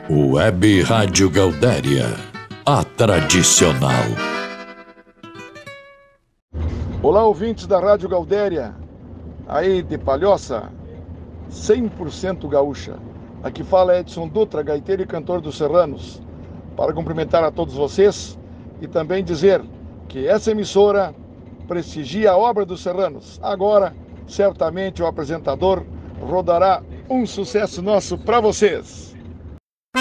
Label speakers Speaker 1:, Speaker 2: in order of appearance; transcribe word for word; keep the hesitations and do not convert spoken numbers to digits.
Speaker 1: Web Rádio Gaudéria, a tradicional.
Speaker 2: Olá, ouvintes da Rádio Gaudéria, aí de Palhoça, cem por cento gaúcha. Aqui fala Edson Dutra, gaiteiro e cantor dos Serranos, para cumprimentar a todos vocês e também dizer que essa emissora prestigia a obra dos Serranos. Agora, certamente o apresentador rodará um sucesso nosso para vocês.